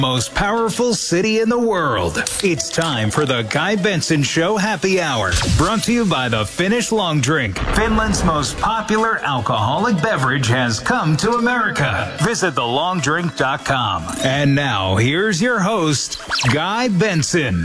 Most powerful city in the world. It's time for the Guy Benson Show Happy Hour. Brought to you by the Finnish Long Drink. Finland's most popular alcoholic beverage has come to America. Visit thelongdrink.com. And now, here's your host, Guy Benson.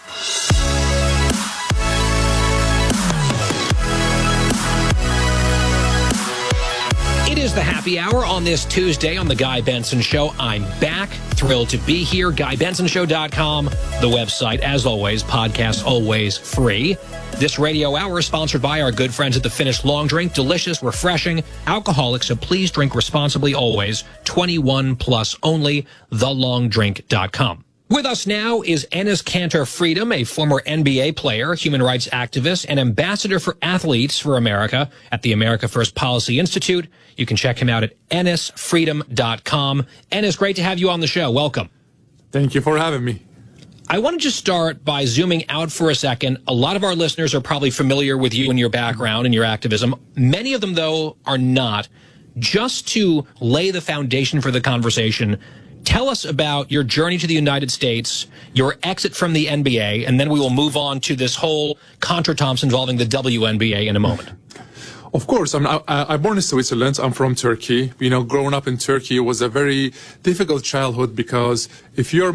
It is the happy hour on this Tuesday on the Guy Benson Show. I'm back. Thrilled to be here. GuyBensonShow.com, the website. As always, podcast always free. This radio hour is sponsored by our good friends at the Finnish Long Drink. Delicious, refreshing, alcoholic, so please drink responsibly always. 21 plus only. TheLongDrink.com. With us now is Enes Kanter Freedom, a former NBA player, human rights activist, and ambassador for athletes for America at the America First Policy Institute. You can check him out at enesfreedom.com. Enes, great to have you on the show. Welcome. Thank you for having me. I want to just start by zooming out for a second. A lot of our listeners are probably familiar with you and your background and your activism. Many of them, though, are not. Just to lay the foundation for the conversation, tell us about your journey to the United States, your exit from the NBA, and then we will move on to this whole contretemps involving the WNBA in a moment. Of course, I'm born in Switzerland. I'm from Turkey. You know, growing up in Turkey was a very difficult childhood because if you're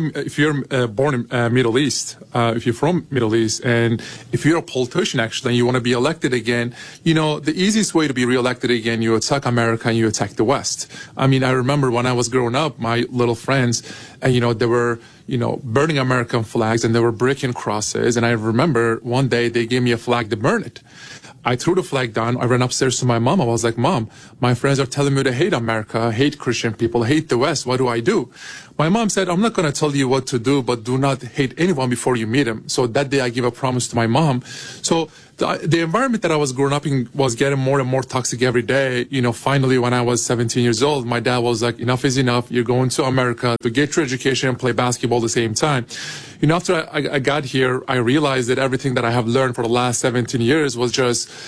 born in Middle East, if you're from Middle East, and if you're a politician actually, and you want to be elected again, you know, the easiest way to be reelected again, you attack America and you attack the West. I mean, I remember when I was growing up, my little friends, you know, they were, you know, burning American flags and they were breaking crosses. And I remember one day they gave me a flag to burn it. I threw the flag down. I ran upstairs to my mom. I was like, Mom, my friends are telling me to hate America, hate Christian people, hate the West. What do I do? My mom said, I'm not going to tell you what to do, but do not hate anyone before you meet him. So that day I gave a promise to my mom. So the environment that I was growing up in was getting more and more toxic every day. You know, finally, when I was 17 years old, my dad was like, enough is enough. You're going to America to get your education and play basketball at the same time. You know, after I got here, I realized that everything that I have learned for the last 17 years was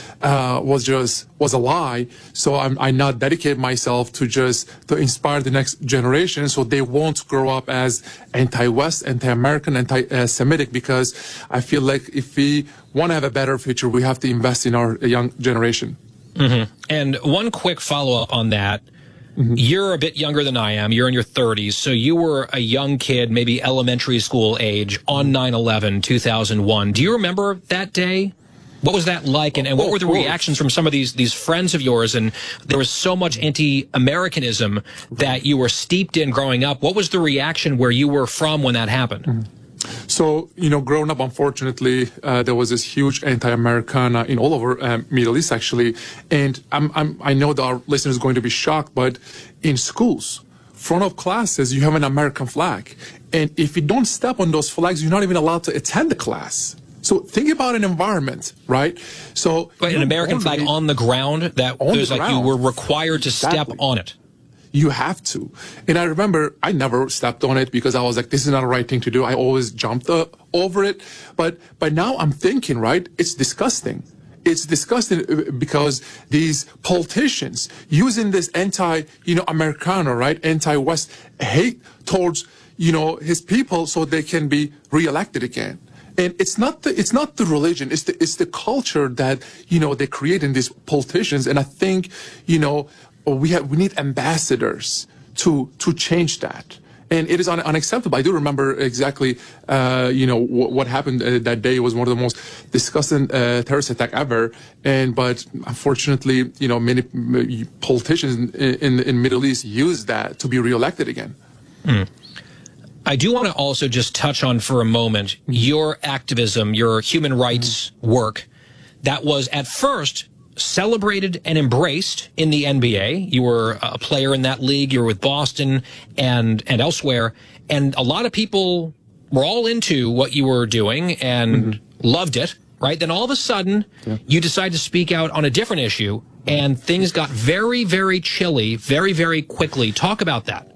a lie. So I now dedicate myself to inspire the next generation so they won't grow up as anti-West, anti-American, anti-Semitic, because I feel like if we want to have a better future, we have to invest in our young generation. Mm-hmm. And one quick follow-up on that. Mm-hmm. You're a bit younger than I am. You're in your 30s. So you were a young kid, maybe elementary school age, on 9/11, 2001. Do you remember that day? What was that like? And what were the reactions from some of these friends of yours? And there was so much anti-Americanism that you were steeped in growing up. What was the reaction where you were from when that happened? Mm-hmm. So, you know, growing up, unfortunately, there was this huge anti-Americana in all over Middle East, actually. And I know that our listeners are going to be shocked, but in schools, front of classes, you have an American flag. And if you don't step on those flags, you're not even allowed to attend the class. So think about an environment, right? So but an American flag on the ground that was like you were required to step on it. You have to. And I remember I never stepped on it because I was like, this is not the right thing to do. I always jumped over it. But now I'm thinking, right, it's disgusting. It's disgusting because these politicians using this Americana, right, anti-West hate towards, you know, his people so they can be reelected again. And it's not the religion, it's the culture that, you know, they create in these politicians. And I think, you know, we need ambassadors to change that. And it is unacceptable. I do remember exactly, you know, what happened that day. It was one of the most disgusting terrorist attack ever. But unfortunately, you know, many politicians in Middle East use that to be reelected again. Mm. I do want to also just touch on for a moment your activism, your human rights work that was at first celebrated and embraced in the NBA. You were a player in that league. You were with Boston and elsewhere. And a lot of people were all into what you were doing and loved it, right? Then all of a sudden, you decide to speak out on a different issue, and things got very, very chilly very, very quickly. Talk about that.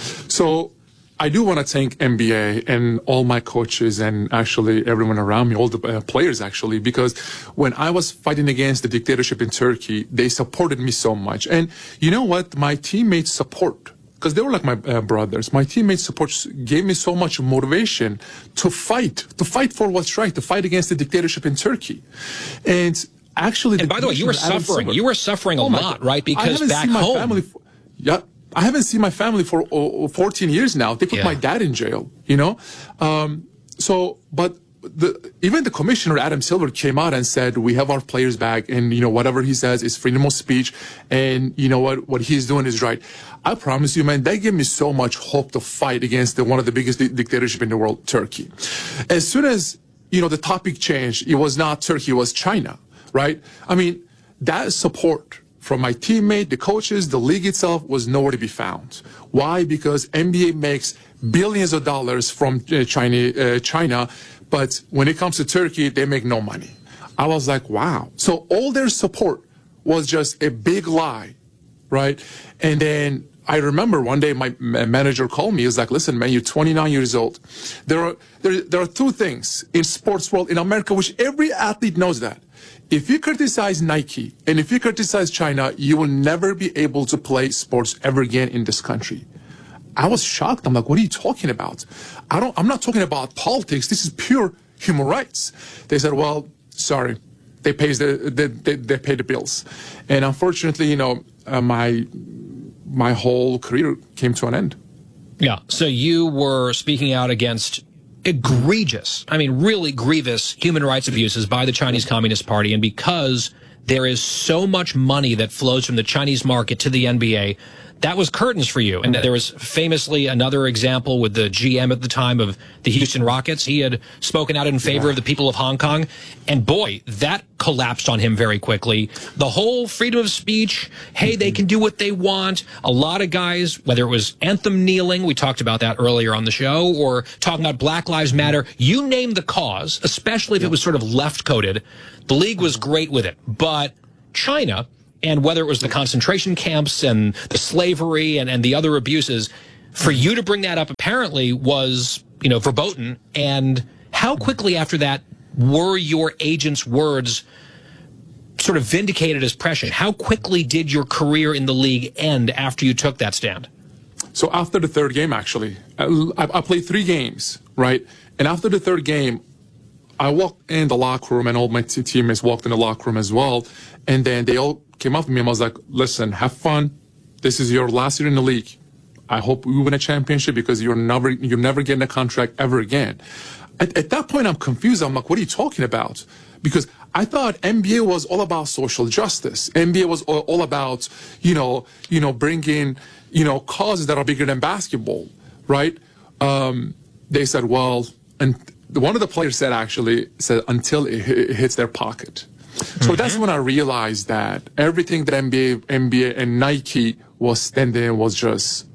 So I do want to thank NBA and all my coaches and actually everyone around me, all the players actually, because when I was fighting against the dictatorship in Turkey, they supported me so much. And you know what? My teammates support because they were like my brothers. My teammates' support gave me so much motivation to fight for what's right, to fight against the dictatorship in Turkey. And actually, and by the way, you were suffering. You were suffering a lot, right? Because back home, I haven't seen my family for 14 years now. They put my dad in jail, you know. But even the commissioner, Adam Silver, came out and said, we have our players back, and, you know, whatever he says is freedom of speech, and, you know, what he's doing is right. I promise you, man, that gave me so much hope to fight against one of the biggest dictatorship in the world, Turkey. As soon as, you know, the topic changed, it was not Turkey, it was China, right? I mean, that support from my teammate, the coaches, the league itself was nowhere to be found. Why? Because NBA makes billions of dollars from China, but when it comes to Turkey, they make no money. I was like, wow. So all their support was just a big lie, right? And then I remember one day my manager called me. He was like, listen, man, you're 29 years old. There are two things in sports world in America, which every athlete knows that. If you criticize Nike and if you criticize China, you will never be able to play sports ever again in this country. I was shocked. I'm like, what are you talking about? I'm not talking about politics. This is pure human rights. They said, well, sorry, they pay the bills. And unfortunately, you know, my whole career came to an end. Yeah. So you were speaking out against egregious, I mean, really grievous human rights abuses by the Chinese Communist Party. And because there is so much money that flows from the Chinese market to the NBA, that was curtains for you. And there was famously another example with the GM at the time of the Houston Rockets. He had spoken out in favor of the people of Hong Kong. And boy, that collapsed on him very quickly. The whole freedom of speech, hey, they can do what they want. A lot of guys, whether it was anthem kneeling, we talked about that earlier on the show, or talking about Black Lives Matter, you name the cause, especially if it was sort of left-coded, the league was great with it. But China, and whether it was the concentration camps and the slavery and the other abuses, for you to bring that up apparently was, you know, verboten. And how quickly after that were your agent's words sort of vindicated as prescient? How quickly did your career in the league end after you took that stand? So after the third game, actually, I played 3 games, right? And after the third game, I walked in the locker room, and all my teammates walked in the locker room as well. And then they all came up to me and I was like, listen, have fun. This is your last year in the league. I hope you win a championship because you're never getting a contract ever again. At that point, I'm confused. I'm like, what are you talking about? Because I thought NBA was all about social justice. NBA was all about, you know, bringing, you know, causes that are bigger than basketball, right? They said, well, and one of the players said until it hits their pocket. So that's when I realized that everything that NBA and Nike was standing was just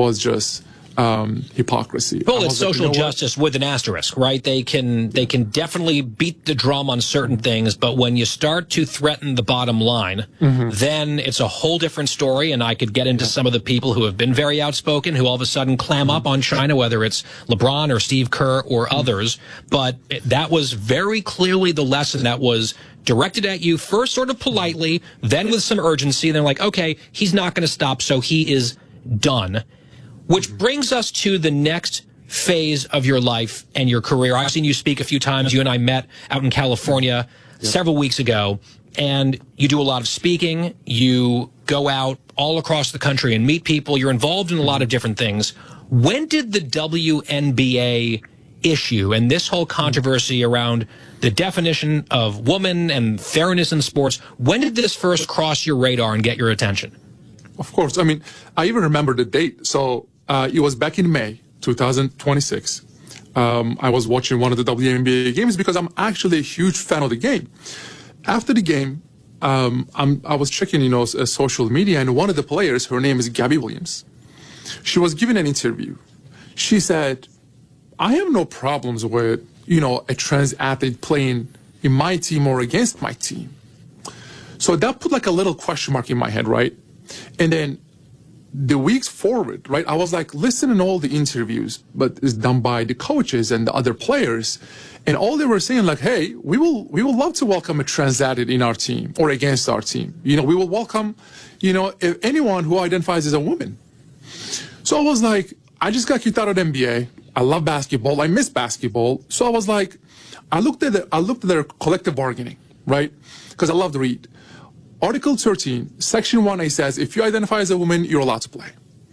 hypocrisy. Well, it's social justice with an asterisk, right? They can definitely beat the drum on certain things, but when you start to threaten the bottom line, then it's a whole different story. And I could get into some of the people who have been very outspoken, who all of a sudden clam up on China, whether it's LeBron or Steve Kerr or others. But that was very clearly the lesson that was directed at you, first sort of politely, then with some urgency. They're like, okay, he's not going to stop, so he is done. Which brings us to the next phase of your life and your career. I've seen you speak a few times. You and I met out in California several weeks ago, and you do a lot of speaking. You go out all across the country and meet people. You're involved in a lot of different things. When did the WNBA issue and this whole controversy around the definition of woman and fairness in sports, when did this first cross your radar and get your attention? Of course. I mean, I even remember the date. So it was back in May 2026. I was watching one of the WNBA games because I'm actually a huge fan of the game. After the game, I was checking, social media, and one of the players, her name is Gabby Williams. She was giving an interview. She said, I have no problems with, a trans athlete playing in my team or against my team. So that put like a little question mark in my head, right? And then the weeks forward, right, I was like listening to all the interviews, but it's done by the coaches and the other players. And all they were saying, like, hey, we will love to welcome a trans athlete in our team or against our team. We will welcome, anyone who identifies as a woman. So I was like, I just got kicked out of the NBA. I love basketball. I miss basketball. So I was like, I looked at their collective bargaining, right? Because I love to read. Article 13, Section 1A says, if you identify as a woman, you're allowed to play.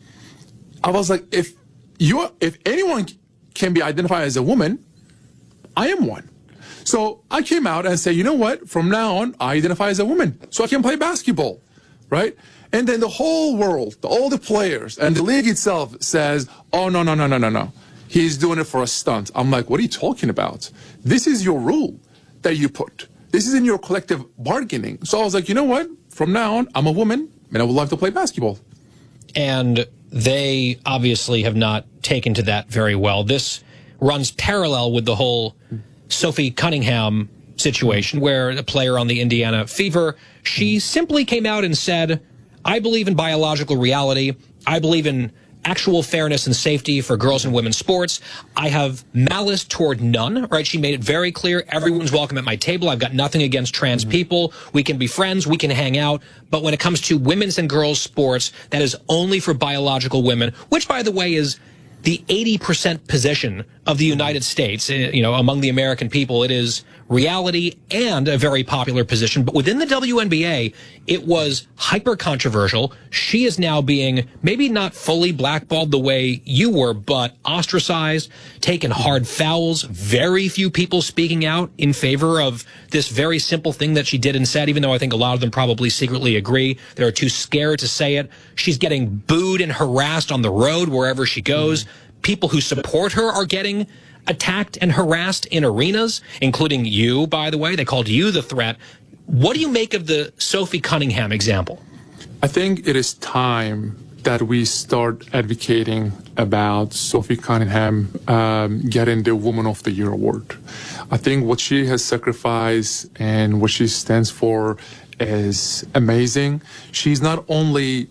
I was like, if anyone can be identified as a woman, I am one. So I came out and said, you know what? From now on, I identify as a woman, so I can play basketball, right? And then the whole world, all the players, and the league itself says, oh, no. He's doing it for a stunt. I'm like, what are you talking about? This is your rule that you put. This is in your collective bargaining. So I was like, you know what? From now on, I'm a woman, and I would love to play basketball. And they obviously have not taken to that very well. This runs parallel with the whole Sophie Cunningham situation, where the player on the Indiana Fever, she simply came out and said, I believe in biological reality. I believe in actual fairness and safety for girls and women's sports. I have malice toward none, right? She made it very clear. Everyone's welcome at my table. I've got nothing against trans people. We can be friends. We can hang out. But when it comes to women's and girls' sports, that is only for biological women, which, by the way, is the 80% position of the United States, among the American people. It is reality and a very popular position. But within the WNBA, it was hyper controversial. She is now being maybe not fully blackballed the way you were, but ostracized, taken hard fouls, very few people speaking out in favor of this very simple thing that she did and said, even though I think a lot of them probably secretly agree. They're too scared to say it. She's getting booed and harassed on the road wherever she goes. People who support her are getting attacked and harassed in arenas, including you, by the way. They called you the threat. What do you make of the Sophie Cunningham example? I think it is time that we start advocating about Sophie Cunningham getting the Woman of the Year award. I think what she has sacrificed and what she stands for is amazing. She's not only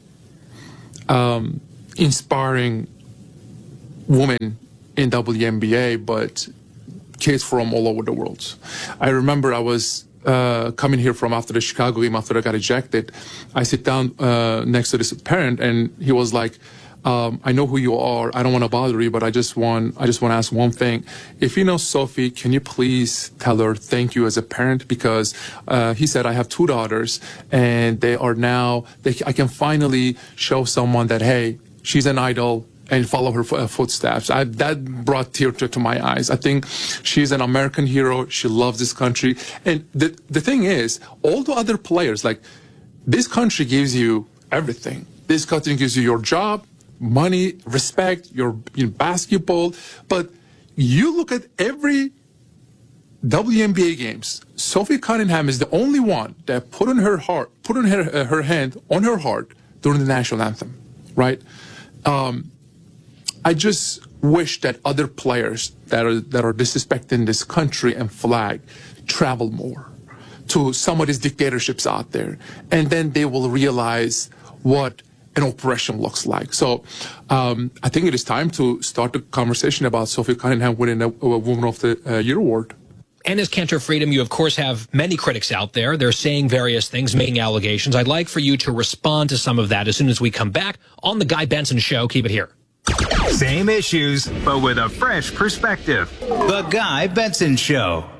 inspiring women in WNBA, but kids from all over the world. I remember I was coming here from after the Chicago game, after I got ejected. I sit down next to this parent, and he was like, I know who you are. I don't want to bother you, but I just want to ask one thing. If you know Sophie, can you please tell her thank you as a parent? Because he said, I have 2 daughters, and they are now, I can finally show someone that, hey, she's an idol, and follow her footsteps. That brought tears to my eyes. I think she's an American hero. She loves this country. And the thing is, all the other players, like, this country gives you everything. This country gives you your job, money, respect, your basketball. But you look at every WNBA games, Sophie Cunningham is the only one that put on her hand on her heart during the national anthem, right? I just wish that other players that are disrespecting this country and flag travel more to some of these dictatorships out there, and then they will realize what an oppression looks like. So I think it is time to start the conversation about Sophie Cunningham winning a Woman of the Year award. And as Cantor Freedom, you, of course, have many critics out there. They're saying various things, making allegations. I'd like for you to respond to some of that as soon as we come back on The Guy Benson Show. Keep it here. Same issues, but with a fresh perspective. The Guy Benson Show.